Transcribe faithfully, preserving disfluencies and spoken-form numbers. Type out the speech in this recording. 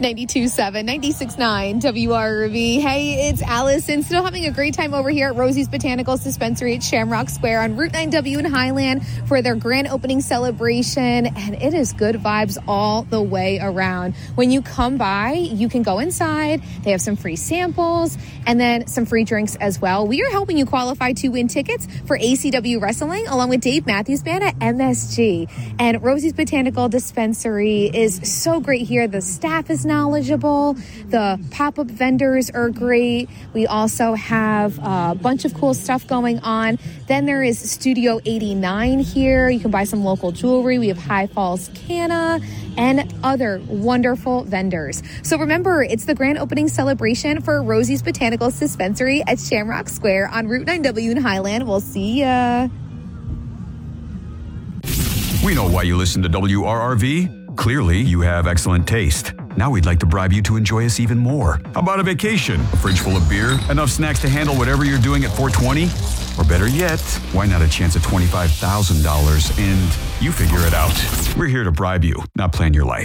ninety-two point seven, ninety-six point nine W R V. Hey, it's Allison. Still having a great time over here at Rosie's Botanical Dispensary at Shamrock Square on Route nine W in Highland for their grand opening celebration. And it is good vibes all the way around. When you come by, you can go inside. They have some free samples and then some free drinks as well. We are helping you qualify to win tickets for A C W Wrestling along with Dave Matthews Band at M S G. And Rosie's Botanical Dispensary is so great here. The staff is knowledgeable. The pop-up vendors are great. We also have a bunch of cool stuff going on. Then there is Studio eighty-nine here. You can buy some local jewelry. We have High Falls Canna and other wonderful vendors. So remember, it's the grand opening celebration for Rosie's Botanical Dispensary at Shamrock Square on Route nine W in Highland. We'll see ya. We know why you listen to W R R V. Clearly, you have excellent taste. Now we'd like to bribe you to enjoy us even more. How about a vacation? A fridge full of beer? Enough snacks to handle whatever you're doing at four twenty? Or better yet, why not a chance at twenty-five thousand dollars and you figure it out? We're here to bribe you, not plan your life.